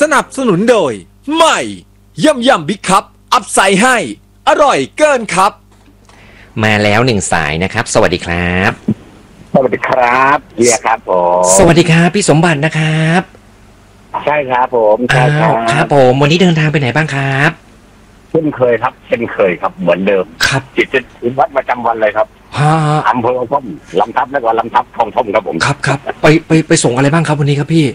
นับสนุนโดยใหม่ยำบิ๊กคัพอัพไซด์ให้อร่อยเกินครับมาแล้วหนึ่งสายนะครับสวัสดีครับสวัสดีครับเฮียครับผมสวัสดีครับพี่สมบัตินะครับใช่ครับผมใช่ครับผมวันนี้เดินทางไปไหนบ้างครับเช่นเคยครับเหมือนเดิมครับจิตวัดประจำวันเลยครับอำเภอท่อมลำทับแล้วก็ลำทับทองท่อมครับผมครับไปส่งอะไรบ้างครับวันนี้ครับพี่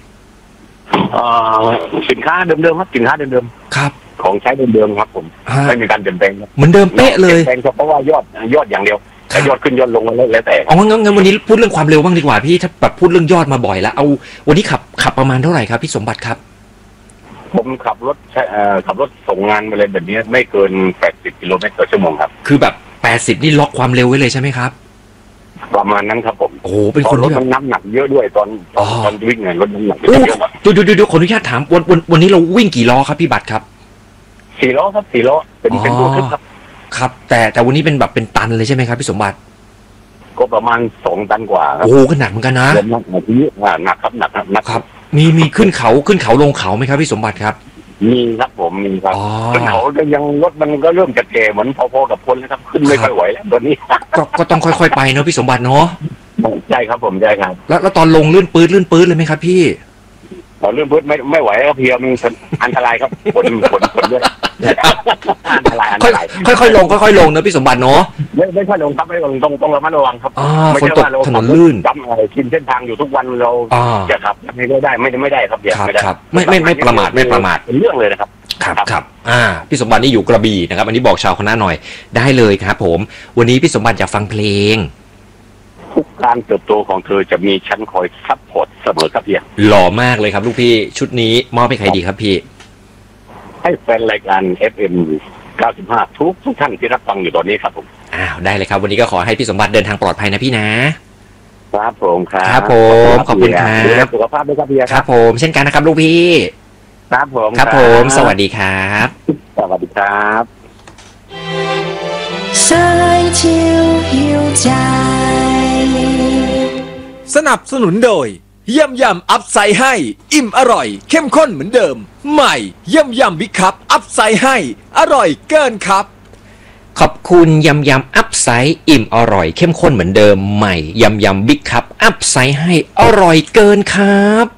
สินค้าเดิมๆครับสินค้าเดิมๆครับของใช้เดิมๆครับผมไม่มีการเปลี่ยนแปลงเหมือนเดิมเป๊ะเลยเปลี่ยนแปลงเฉพาะว่ายอดอย่างเดียวแต่ยอดขึ้นยอดลงแล้วแต่งั้นวันนี้พูดเรื่องความเร็วบ้างดีกว่าพี่ถ้าแบบพูดเรื่องยอดมาบ่อยแล้วเอาวันนี้ขับประมาณเท่าไหร่ครับพี่สมบัติครับผมขับรถส่งงานมาเลยแบบนี้ไม่เกิน80 กิโลเมตรต่อชั่วโมงครับคือแบบ80นี่ล็อกความเร็วไว้เลยใช่ไหมครับประมาณนั้นครับผมโอ้เป็นคนรถมันน้ำหนักเยอะด้วยตอนวิ่งไงรถน้ำหนักเยอะดูขออนุญาตถามวันนี้เราวิ่งกี่ล้อครับพี่บัตรครับ 4 ล้อครับ4 ล้อเป็นตัวทึบครับแต่วันนี้เป็นแบบเป็นตันเลยใช่ไหมครับพี่สมบัติก็ประมาณ2 ตันกว่าโอ้ก็หนักเหมือนกันนะหนักครับมีขึ้นเขาลงเขาไหมครับพี่สมบัติครับมีครับผมมีครับขึ้นเขาก็ยังรถมันก็เริ่มจะแก่เหมือนพอๆกับคนนะครับขึ้นไม่ค่อยไหวแล้วตอนนี้ก็ต้องค่อยๆไปเนาะพี่สมบัติเนาะใช่ครับผมใช่ครับแล้วตอนลงลื่นปื๊ดเลยไหมครับพี่ตอนลื่นปื๊ดไม่ไหวครับเพียมันอันตรายครับผลด้วยอันตรายค่อยๆลงนะพี่สมบัติเนาะไม่ค่อยลงครับไม่ลงต้องระมัดระวังครับไม่ใช่ว่าเราถนนลื่นจำอะไรกินเส้นทางอยู่ทุกวันเราจะขับไม่ได้ครับไม่ประมาทเป็นเรื่องเลยนะครับครับพี่สมบัตินี่อยู่กระบี่นะครับอันนี้บอกชาวคณะหน่อยได้เลยครับผมวันนี้พี่สมบัติอยากฟังเพลงทุกการเติบโตของเธอจะมีชั้นคอยซัพพอร์ตเสมอครับพี่หล่อมากเลยครับลูกพี่ชุดนี้มอบให้ใครดีครับพี่ให้แฟนรายการ FM 95ทุกท่านที่รับฟังอยู่ตอนนี้ครับผมได้เลยครับวันนี้ก็ขอให้พี่สมบัติเดินทางปลอดภัยนะพี่นะครับผมครับผมขอบคุณครับสุขภาพด้วยครับพี่ครับผมเช่นกันนะครับลูกพี่ครับผมสวัสดีครับสวัสดีครับสนับสนุนโดยยำอัพไซด์ให้อิ่มอร่อยเข้มข้นเหมือนเดิมใหม่ยำบิ๊กคัพอัพไซด์ให้อร่อยเกินครับขอบคุณยำอัพไซด์อิ่มอร่อยเข้มข้นเหมือนเดิมใหม่ยำบิ๊กคัพอัพไซด์ให้อร่อยเกินครับ